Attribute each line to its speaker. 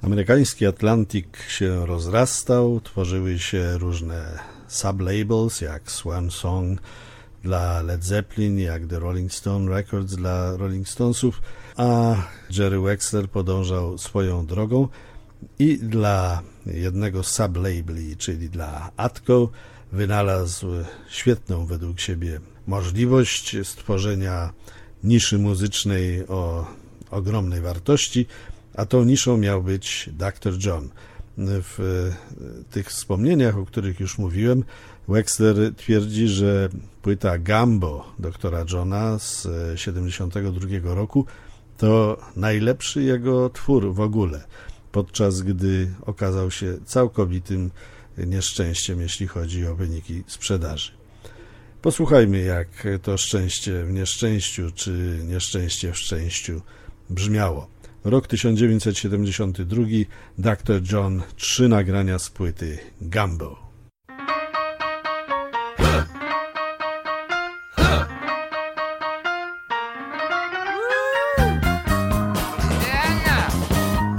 Speaker 1: Amerykański Atlantic się rozrastał, tworzyły się różne sublabels jak Swan Song dla Led Zeppelin, jak The Rolling Stone Records dla Rolling Stonesów, a Jerry Wexler podążał swoją drogą i dla jednego sublabeli, czyli dla Atco, wynalazł świetną według siebie możliwość stworzenia niszy muzycznej o ogromnej wartości, a tą niszą miał być Dr. John. W tych wspomnieniach, o których już mówiłem, Wexler twierdzi, że płyta Gumbo doktora Johna z 1972 roku to najlepszy jego twór w ogóle, podczas gdy okazał się całkowitym nieszczęściem, jeśli chodzi o wyniki sprzedaży. Posłuchajmy, jak to szczęście w nieszczęściu, czy nieszczęście w szczęściu brzmiało. Rok 1972, Dr. John, 3 nagrania z płyty Gumbo.